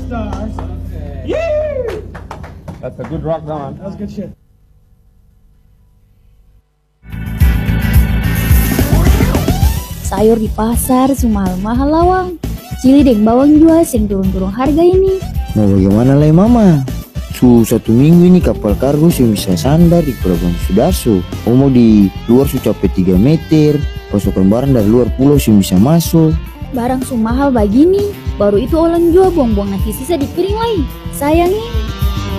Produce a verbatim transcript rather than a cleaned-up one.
stars. Okay. Yeah! That's a good rock, man. That was good shit. Sayur di pasar semahal-mahal lawang. Cili deng bawang juga sing turun-turun harga ini. Mau bagaimana lagi mama? Su satu minggu ini kapal kargo sih bisa sandar di Pelabuhan Sudarso. Omo di luar su capek tiga meter. Pasokan barang dari luar pulau sih bisa masuk. Barang semahal begini, baru itu orang jual buang-buang nasi sisa di piring lagi. Sayang ini.